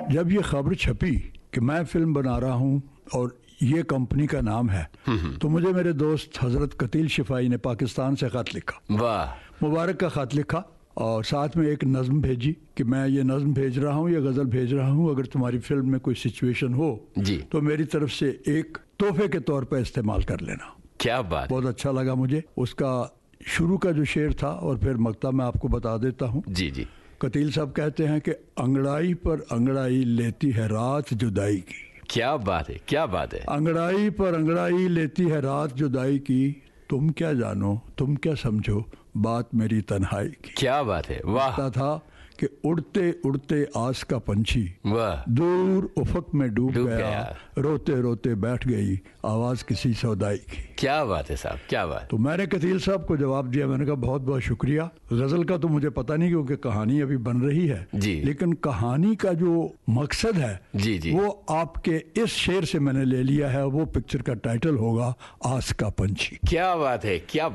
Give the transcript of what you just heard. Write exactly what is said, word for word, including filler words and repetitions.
जब ये खबर छपी कि मैं फिल्म बना रहा हूँ और ये कंपनी का नाम है, तो मुझे मेरे दोस्त हजरत कतील शिफाई ने पाकिस्तान से खत लिखा। वाह। मुबारक का खत लिखा और साथ में एक नज्म भेजी कि मैं ये नज्म भेज रहा हूँ, ये गज़ल भेज रहा हूँ, अगर तुम्हारी फिल्म में कोई सिचुएशन हो जी तो मेरी तरफ से एक तोहफे के तौर पर इस्तेमाल कर लेना। क्या बात। बहुत अच्छा लगा मुझे। उसका शुरू का जो शेर था और फिर मक्ता मैं आपको बता देता हूँ। जी जी। कतील साहब कहते हैं कि अंगड़ाई पर अंगड़ाई लेती है रात जुदाई की। क्या बात है, क्या बात है। अंगड़ाई पर अंगड़ाई लेती है रात जुदाई की, तुम क्या जानो तुम क्या समझो बात मेरी तन्हाई की। क्या बात है। वाह। था कि उड़ते उड़ते आस का पंछी वाह दूर उफक में डूब गया, गया, रोते रोते बैठ गई आवाज किसी सौदाई की। क्या बात है साहब, क्या बात। तो मैंने कतील साहब को जवाब दिया, मैंने कहा बहुत बहुत शुक्रिया। गजल का तो मुझे पता नहीं क्योंकि कहानी अभी बन रही है जी, लेकिन कहानी का जो मकसद है जी जी वो आपके इस शेर से मैंने ले लिया है। वो पिक्चर का टाइटल होगा आस का पंछी। क्या बात है, क्या